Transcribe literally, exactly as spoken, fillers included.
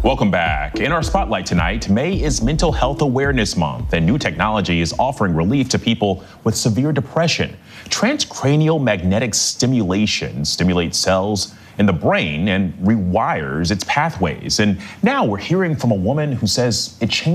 Welcome back. In our spotlight tonight, May is Mental Health Awareness Month, and new technology is offering relief to people with severe depression. Transcranial magnetic stimulation stimulates cells in the brain and rewires its pathways. And now we're hearing from a woman who says it changed